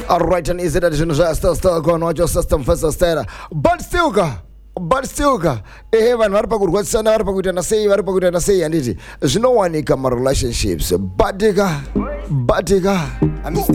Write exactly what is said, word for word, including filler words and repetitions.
Alright, and is it that you still still going on your system first stera but still ka but still ka eh vanhu vari pakurwatisana vari pakuita sei vari pakuita sei handiti zvinowanika ma relationships but ka but ka